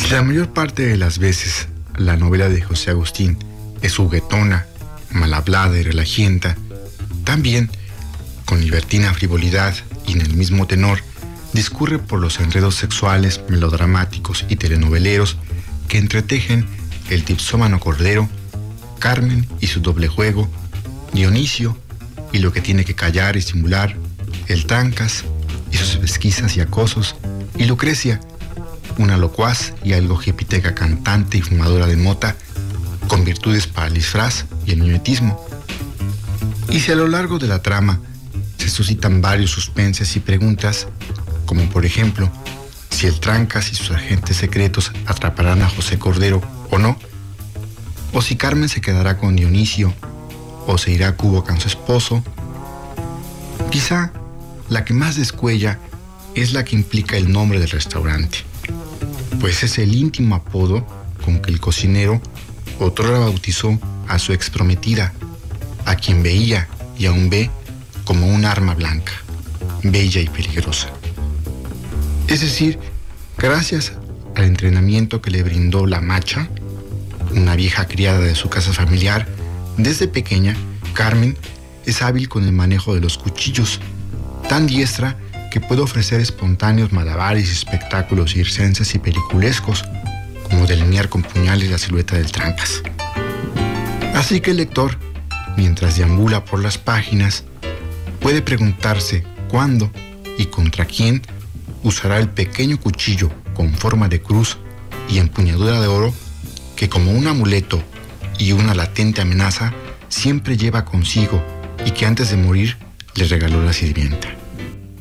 Si la mayor parte de las veces la novela de José Agustín es juguetona, mal hablada y relajienta, también, con libertina frivolidad y en el mismo tenor, discurre por los enredos sexuales, melodramáticos y telenoveleros que entretejen el dipsómano Cordero, Carmen y su doble juego, Dionisio y lo que tiene que callar y simular, el Trancas y sus pesquisas y acosos, y Lucrecia, una locuaz y algo jipiteca cantante y fumadora de mota, con virtudes para el disfraz y el mimetismo. Y si a lo largo de la trama se suscitan varios suspenses y preguntas, como por ejemplo, si el Trancas y sus agentes secretos atraparán a José Cordero o no, o si Carmen se quedará con Dionisio, o se irá a Cuba con su esposo, quizá la que más descuella es la que implica el nombre del restaurante, pues es el íntimo apodo con que el cocinero otrora bautizó a su exprometida, a quien veía y aún ve como un arma blanca, bella y peligrosa. Es decir, gracias al entrenamiento que le brindó la Macha, una vieja criada de su casa familiar, desde pequeña, Carmen es hábil con el manejo de los cuchillos, tan diestra que puede ofrecer espontáneos malabares y espectáculos circenses y peliculescos, como delinear con puñales la silueta del Trancas. Así que el lector, mientras deambula por las páginas, puede preguntarse cuándo y contra quién usará el pequeño cuchillo con forma de cruz y empuñadura de oro que, como un amuleto y una latente amenaza, siempre lleva consigo y que antes de morir le regaló la sirvienta.